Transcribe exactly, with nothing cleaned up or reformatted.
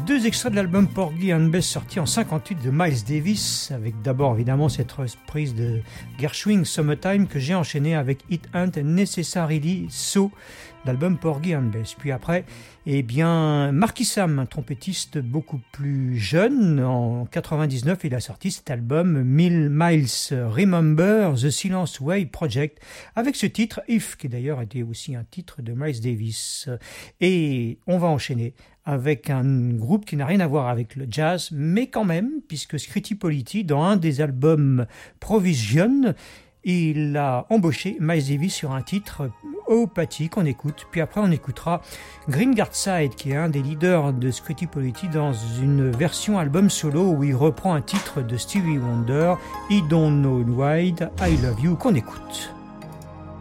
Deux extraits de l'album Porgy and Bess sorti en cinquante-huit de Miles Davis, avec d'abord évidemment cette reprise de Gershwin Summertime que j'ai enchaîné avec It Ain't Necessarily So, l'album Porgy and Bess. Puis après, eh bien, Marky Sam, un trompettiste beaucoup plus jeune, en quatre-vingt-dix-neuf, il a sorti cet album Miles Remember the Silence Way Project, avec ce titre If, qui d'ailleurs était aussi un titre de Miles Davis. Et on va enchaîner avec un groupe qui n'a rien à voir avec le jazz, mais quand même, puisque Scritti Politti, dans un des albums Provision, il a embauché Miles Davis sur un titre Opathy qu'on écoute, puis après on écoutera Greengard Side, qui est un des leaders de Scritti Politti, dans une version album solo où il reprend un titre de Stevie Wonder, He Don't Know Why I Love You, qu'on écoute.